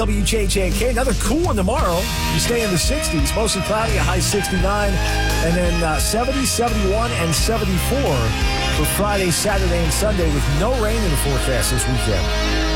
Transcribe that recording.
WJJK. Another cool one tomorrow. You stay in the 60s, mostly cloudy, a high 69, and then 70, 71, and 74 for Friday, Saturday, and Sunday with no rain in the forecast this weekend.